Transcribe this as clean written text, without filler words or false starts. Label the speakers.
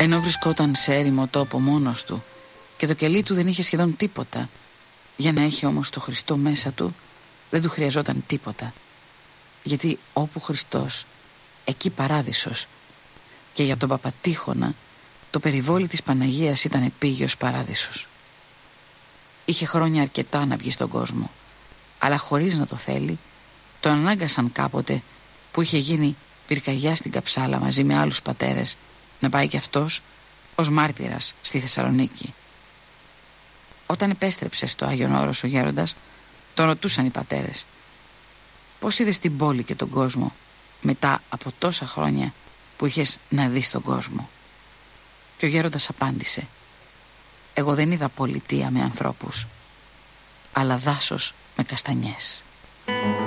Speaker 1: Ενώ βρισκόταν σε έρημο τόπο μόνος του και το κελί του δεν είχε σχεδόν τίποτα, για να έχει όμως το Χριστό μέσα του δεν του χρειαζόταν τίποτα, γιατί όπου Χριστός, εκεί παράδεισος. Και για τον Παπατήχωνα το περιβόλι της Παναγίας ήταν επίγειος παράδεισος. Είχε χρόνια αρκετά να βγει στον κόσμο, αλλά χωρίς να το θέλει τον ανάγκασαν κάποτε, που είχε γίνει πυρκαγιά στην Καψάλα μαζί με άλλους πατέρες, να πάει κι αυτός ως μάρτυρας στη Θεσσαλονίκη. Όταν επέστρεψε στο Άγιον Όρος ο γέροντας, τον ρωτούσαν οι πατέρες: «Πώς είδες την πόλη και τον κόσμο μετά από τόσα χρόνια που είχες να δεις τον κόσμο?» Και ο γέροντας απάντησε: «Εγώ δεν είδα πολιτεία με ανθρώπους, αλλά δάσος με καστανιές».